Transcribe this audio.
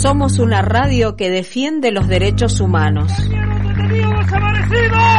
Somos una radio que defiende los derechos humanos. ¡Detenidos desaparecidos!